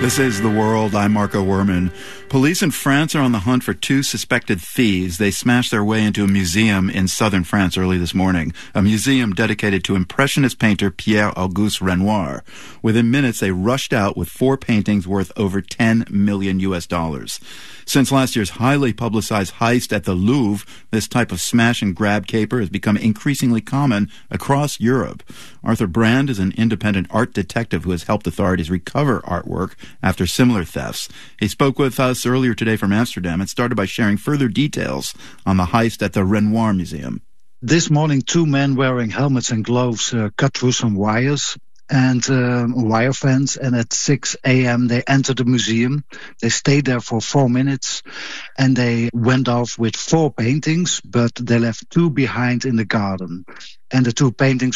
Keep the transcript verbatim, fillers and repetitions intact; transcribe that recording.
This is The World. I'm Marco Werman. Police in France are on the hunt for two suspected thieves. They smashed their way into a museum in southern France early this morning, a museum dedicated to Impressionist painter Pierre-Auguste Renoir. Within minutes, they rushed out with four paintings worth over ten million U S dollars. Since last year's highly publicized heist at the Louvre, this type of smash-and-grab caper has become increasingly common across Europe. Arthur Brand is an independent art detective who has helped authorities recover artwork after similar thefts. He spoke with us earlier today from Amsterdam and started by sharing further details on the heist at the Renoir Museum. This morning, two men wearing helmets and gloves uh, cut through some wires and uh, wire fence, and at six a.m. they entered the museum. They stayed there for four minutes, and they went off with four paintings, but they left two behind in the garden. And the two paintings